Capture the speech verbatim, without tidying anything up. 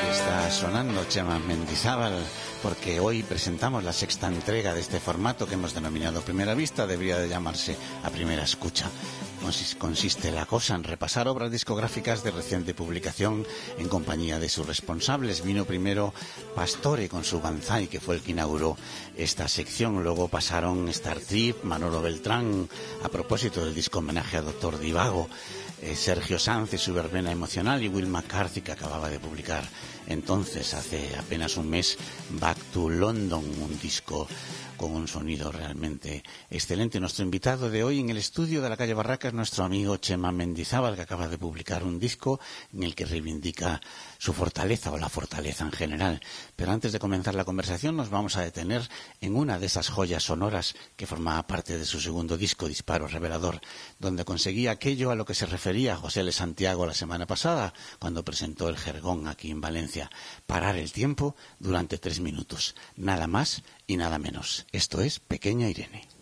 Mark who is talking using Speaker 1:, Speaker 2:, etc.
Speaker 1: Está sonando Chema Mendizábal porque hoy presentamos la sexta entrega de este formato que hemos denominado Primera Vista. Debería de llamarse A Primera Escucha. Consiste la cosa en repasar obras discográficas de reciente publicación en compañía de sus responsables. Vino primero Pastore con su Banzai, que fue el que inauguró esta sección. Luego pasaron Star Trip, Manolo Beltrán, a propósito del disco homenaje a Doctor Divago, eh, Sergio Sanz y su verbena emocional, y Will McCarthy, que acababa de publicar entonces, hace apenas un mes, Back to London, un disco con un sonido realmente excelente. Nuestro invitado de hoy en el estudio de la calle Barracas, nuestro amigo Chema Mendizábal, que acaba de publicar un disco en el que reivindica su fortaleza, o la fortaleza en general. Pero antes de comenzar la conversación nos vamos a detener en una de esas joyas sonoras que formaba parte de su segundo disco, Disparo Revelador, donde conseguía aquello a lo que se refería José L. Santiago la semana pasada, cuando presentó el Jergón aquí en Valencia: parar el tiempo durante tres minutos, nada más y nada menos. Esto es Pequeña Irene.